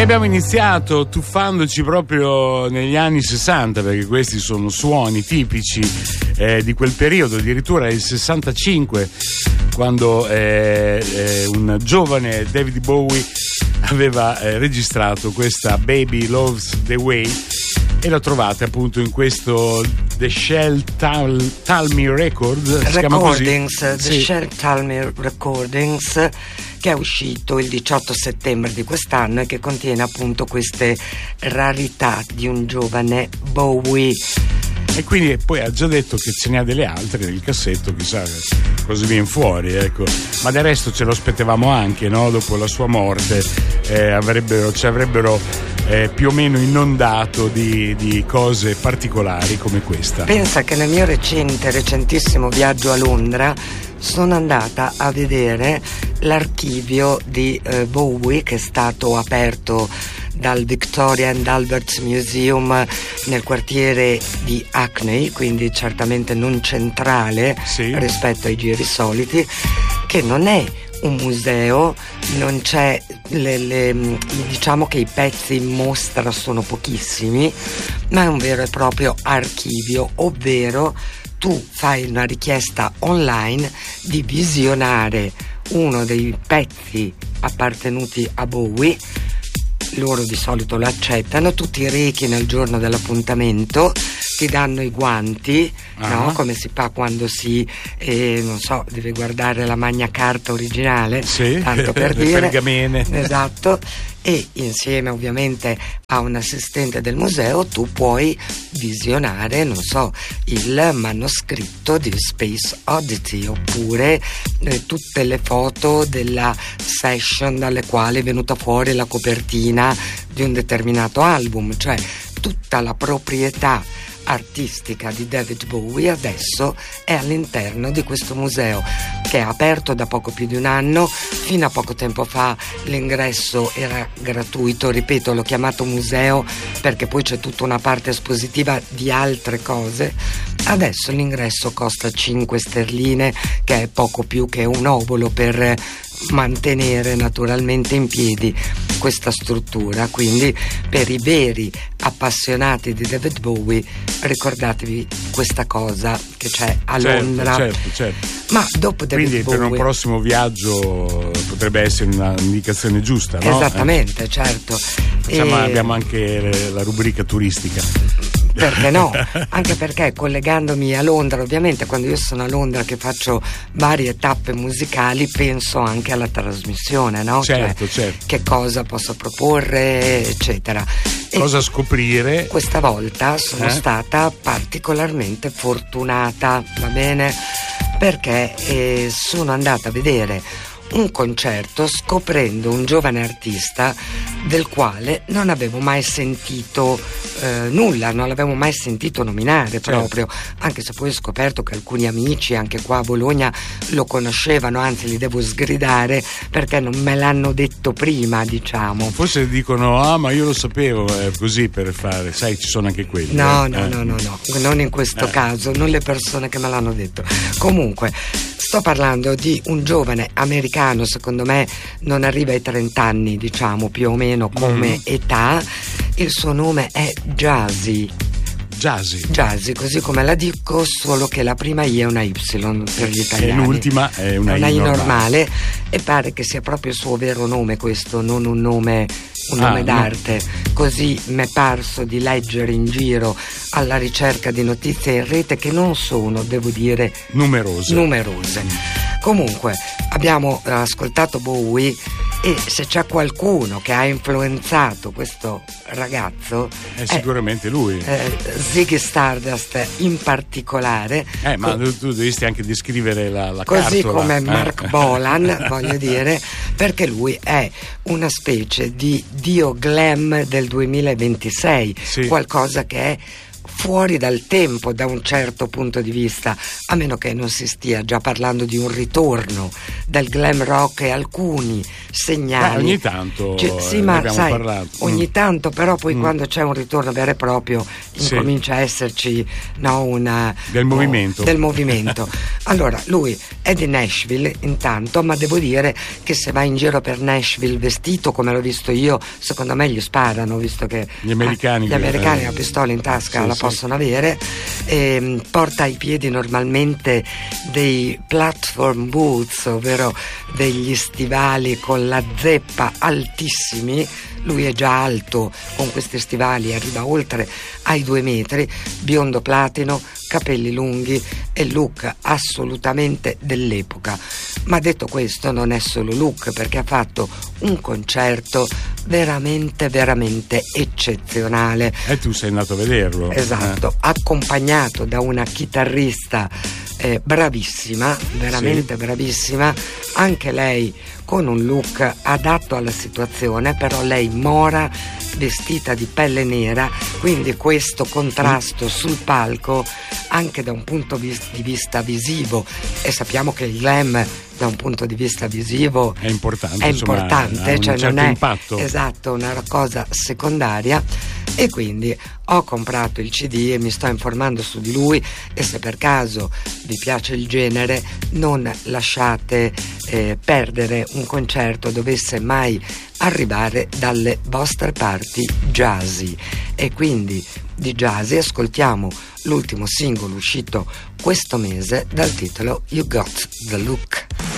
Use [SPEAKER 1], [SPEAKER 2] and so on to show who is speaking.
[SPEAKER 1] abbiamo iniziato tuffandoci proprio negli anni 60, perché questi sono suoni tipici di quel periodo, addirittura il 65, quando un giovane David Bowie aveva registrato questa Baby Loves the Way, e la trovate appunto in questo The Shell Talmy Records,
[SPEAKER 2] The
[SPEAKER 1] sì.
[SPEAKER 2] Shell Talmy Recordings, che è uscito il 18 settembre di quest'anno e che contiene appunto queste rarità di un giovane Bowie.
[SPEAKER 1] E quindi poi ha già detto che ce ne ha delle altre nel cassetto, chissà cosa viene fuori, ecco. Ma del resto ce lo aspettavamo anche, no? Dopo la sua morte ci avrebbero più o meno inondato di cose particolari come questa.
[SPEAKER 2] Pensa che nel mio recentissimo viaggio a Londra sono andata a vedere l'archivio di Bowie, che è stato aperto dal Victoria and Albert Museum nel quartiere di Hackney, quindi certamente non centrale, sì, rispetto ai giri soliti, che non è un museo, non c'è diciamo che i pezzi in mostra sono pochissimi, ma è un vero e proprio archivio, ovvero tu fai una richiesta online di visionare uno dei pezzi appartenuti a Bowie. Loro di solito lo accettano, tu ti rechi nel giorno dell'appuntamento, ti danno i guanti, no? Come si fa quando si non so, deve guardare la Magna Carta originale, sì, tanto per dire,
[SPEAKER 1] pergamene.
[SPEAKER 2] Esatto. E insieme ovviamente a un assistente del museo tu puoi visionare, non so, il manoscritto di Space Oddity, oppure tutte le foto della session dalle quali è venuta fuori la copertina di un determinato album, cioè tutta la proprietà artistica di David Bowie adesso è all'interno di questo museo, che è aperto da poco più di un anno. Fino a poco tempo fa l'ingresso era gratuito, ripeto, l'ho chiamato museo perché poi c'è tutta una parte espositiva di altre cose. Adesso l'ingresso costa 5 sterline, che è poco più che un obolo per mantenere naturalmente in piedi questa struttura. Quindi per i veri appassionati di David Bowie ricordatevi questa cosa che c'è a Londra.
[SPEAKER 1] Certo.
[SPEAKER 2] Ma dopo David
[SPEAKER 1] Quindi
[SPEAKER 2] Bowie,
[SPEAKER 1] per un prossimo viaggio potrebbe essere un'indicazione giusta, no?
[SPEAKER 2] Esattamente, certo.
[SPEAKER 1] Abbiamo anche la rubrica turistica.
[SPEAKER 2] Perché no? Anche perché, collegandomi a Londra, ovviamente quando io sono a Londra che faccio varie tappe musicali, penso anche alla trasmissione, no?
[SPEAKER 1] Certo.
[SPEAKER 2] Che cosa posso proporre, eccetera.
[SPEAKER 1] Cosa scoprire?
[SPEAKER 2] Questa volta sono stata particolarmente fortunata, va bene? Perché sono andata a vedere un concerto scoprendo un giovane artista del quale non avevo mai sentito nulla, non l'avevo mai sentito nominare proprio, anche se poi ho scoperto che alcuni amici anche qua a Bologna lo conoscevano, anzi li devo sgridare perché non me l'hanno detto prima, diciamo.
[SPEAKER 1] Forse dicono ma io lo sapevo, così per fare, sai, ci sono anche quelli.
[SPEAKER 2] No, non in questo caso, non le persone che me l'hanno detto. Comunque sto parlando di un giovane americano, secondo me non arriva ai 30 anni, diciamo, più o meno come età. Il suo nome è Jazzy, così come la dico, solo che la prima I è una Y per gli italiani.
[SPEAKER 1] E l'ultima è una I
[SPEAKER 2] normale. E pare che sia proprio il suo vero nome questo, non un nome d'arte. Così mi è parso di leggere in giro alla ricerca di notizie in rete, che non sono, devo dire, numerose. Comunque abbiamo ascoltato Bowie, e se c'è qualcuno che ha influenzato questo ragazzo
[SPEAKER 1] è sicuramente lui,
[SPEAKER 2] Ziggy Stardust in particolare.
[SPEAKER 1] Ma tu dovresti anche descrivere la
[SPEAKER 2] così
[SPEAKER 1] cartola.
[SPEAKER 2] Come Mark Bolan, voglio dire, perché lui è una specie di dio glam del 2026, qualcosa che è fuori dal tempo da un certo punto di vista, a meno che non si stia già parlando di un ritorno del glam rock, e alcuni segnali.
[SPEAKER 1] Ogni tanto
[SPEAKER 2] sì, ma
[SPEAKER 1] abbiamo
[SPEAKER 2] sai,
[SPEAKER 1] parlato.
[SPEAKER 2] ogni tanto, però poi quando c'è un ritorno vero e proprio incomincia a esserci
[SPEAKER 1] del movimento.
[SPEAKER 2] Allora, lui è di Nashville intanto, ma devo dire che se va in giro per Nashville vestito come l'ho visto io, secondo me gli sparano, visto che
[SPEAKER 1] gli americani
[SPEAKER 2] la pistola in tasca la possono avere. Porta ai piedi normalmente dei platform boots, ovvero degli stivali con la zeppa altissimi. Lui è già alto, con questi stivali arriva oltre ai 2 metri, biondo platino, capelli lunghi e look assolutamente dell'epoca. Ma detto questo, non è solo look, perché ha fatto un concerto veramente eccezionale.
[SPEAKER 1] E tu sei andato a vederlo.
[SPEAKER 2] Esatto, accompagnato da una chitarrista bravissima, veramente bravissima, anche lei con un look adatto alla situazione, però lei mora, vestita di pelle nera, quindi questo contrasto sul palco anche da un punto di vista visivo, e sappiamo che il glam da un punto di vista visivo
[SPEAKER 1] è importante,
[SPEAKER 2] ha
[SPEAKER 1] cioè
[SPEAKER 2] non è
[SPEAKER 1] impatto.
[SPEAKER 2] Esatto, una cosa secondaria. E quindi ho comprato il CD e mi sto informando su di lui, e se per caso vi piace il genere non lasciate perdere un concerto dovesse mai arrivare dalle vostre parti jazzy. E quindi di jazzy ascoltiamo l'ultimo singolo uscito questo mese dal titolo You Got the Look.